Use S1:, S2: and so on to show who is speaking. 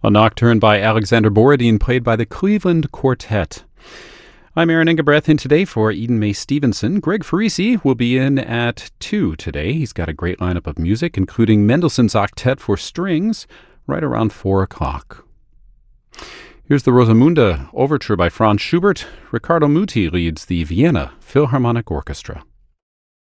S1: A nocturne by Alexander Borodin, played by the Cleveland Quartet. I'm Aaron Engebrecht in today for Eden May Stevenson. Greg Farisi will be in at 2 today. He's got a great lineup of music, including Mendelssohn's Octet for Strings, right around 4 o'clock. Here's the Rosamunde Overture by Franz Schubert. Riccardo Muti leads the Vienna Philharmonic Orchestra.